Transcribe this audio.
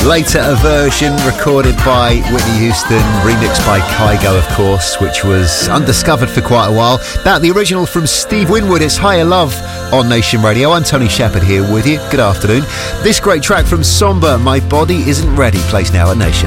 Later, a version recorded by Whitney Houston, remixed by Kygo, of course, which was undiscovered for quite a while. That, the original from Steve Winwood, it's Higher Love on Nation Radio. I'm Tony Shepherd here with you. Good afternoon. This great track from Somber, My Body Isn't Ready, plays now at Nation.